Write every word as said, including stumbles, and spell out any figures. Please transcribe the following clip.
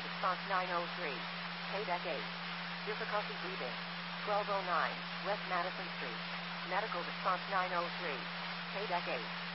response nine oh three. Payback eight. Difficulty breathing. twelve oh nine, West Madison Street. Medical response nine oh three. Payback eight.